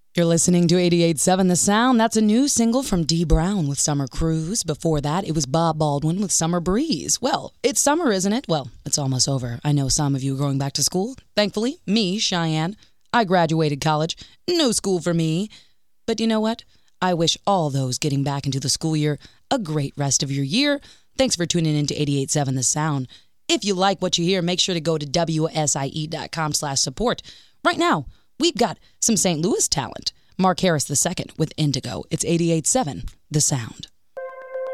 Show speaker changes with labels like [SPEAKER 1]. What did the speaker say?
[SPEAKER 1] You're listening to 88.7 The Sound. That's a new single from Dee Brown with Summer Cruise. Before that, it was Bob Baldwin with Summer Breeze. Well, it's summer, isn't it? Well, it's almost over. I know some of you are going back to school. Thankfully, me, Cheyenne, I graduated college. No school for me. But you know what? I wish all those getting back into the school year a great rest of your year. Thanks for tuning in to 88.7 The Sound. If you like what you hear, make sure to go to WSIE.com/support. Right now, we've got some St. Louis talent. Mark Harris II with Indigo. It's 88.7 The Sound.